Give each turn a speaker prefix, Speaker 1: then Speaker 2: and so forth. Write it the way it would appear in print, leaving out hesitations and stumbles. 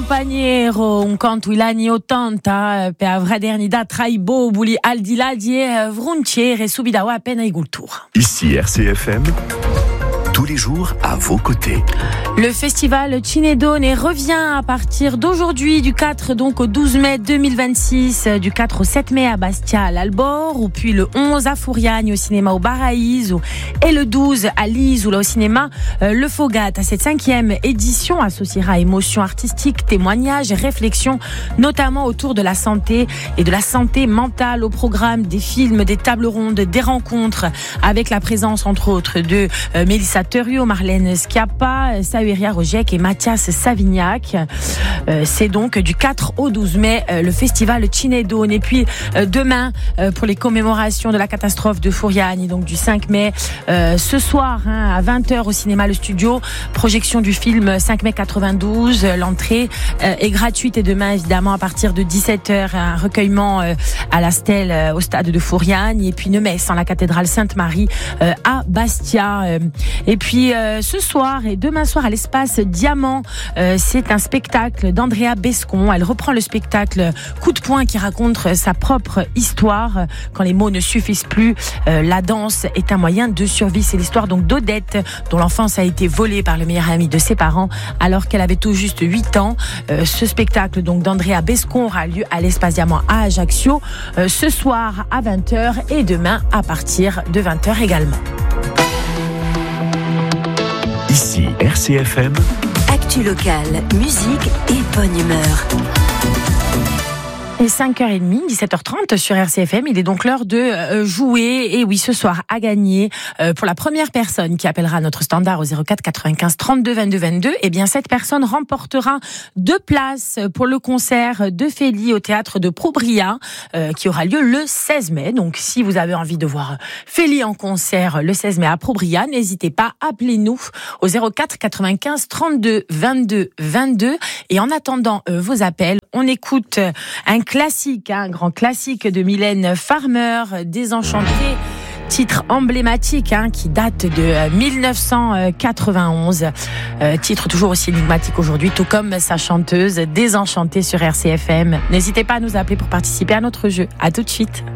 Speaker 1: Companiero, un canto gli anni 80 per avradernida tra i bobuli al di là di vronciere subito appena i cultura.
Speaker 2: Ici RCFM, tous les jours à vos côtés.
Speaker 1: Le festival Cinedone revient à partir d'aujourd'hui, du 4 donc au 12 mai 2026, du 4 au 7 mai à Bastia à l'Albor, ou puis le 11 à Furiani au cinéma au Baraïso, et le 12 à Lise ou là au cinéma Le Fogat. À cette 5e édition associera émotion artistique, témoignages, réflexions, notamment autour de la santé et de la santé mentale, au programme des films, des tables rondes, des rencontres, avec la présence entre autres de Mélissa Thuriot, Marlène Schiappa, Sahuria Rojek et Mathias Savignac. C'est donc du 4 au 12 mai le festival Cinedone. Et puis demain, pour les commémorations de la catastrophe de Furiani, donc du 5 mai, ce soir à 20h au cinéma Le Studio, projection du film 5 mai 92. L'entrée est gratuite, et demain évidemment à partir de 17h, un recueillement à la Stèle au stade de Furiani, et puis une messe en la cathédrale Sainte-Marie à Bastia. Et puis ce soir et demain soir à l'espace Diamant, c'est un spectacle d'Andrea Bescon. Elle reprend le spectacle Coup de poing, qui raconte sa propre histoire. Quand les mots ne suffisent plus, la danse est un moyen de survie. C'est l'histoire donc d'Odette, dont l'enfance a été volée par le meilleur ami de ses parents alors qu'elle avait tout juste 8 ans. Ce spectacle donc d'Andrea Bescon aura lieu à l'espace Diamant à Ajaccio, ce soir à 20h et demain à partir de 20h également.
Speaker 2: Ici RCFM,
Speaker 3: actu locale, musique et bonne humeur.
Speaker 1: Et 5h30, 17h30 sur RCFM, il est donc l'heure de jouer. Et oui, ce soir, à gagner, pour la première personne qui appellera notre standard au 04 95 32 22 22, eh bien, cette personne remportera 2 places pour le concert de Félie au théâtre de Probria, qui aura lieu le 16 mai. Donc, si vous avez envie de voir Félie en concert le 16 mai à Probria, n'hésitez pas, appelez-nous au 04 95 32 22 22. Et en attendant vos appels, on écoute un classique, un grand classique de Mylène Farmer, Désenchanté, titre emblématique qui date de 1991, titre toujours aussi énigmatique aujourd'hui, tout comme sa chanteuse, Désenchantée sur RCFM. N'hésitez pas à nous appeler pour participer à notre jeu. À tout de suite.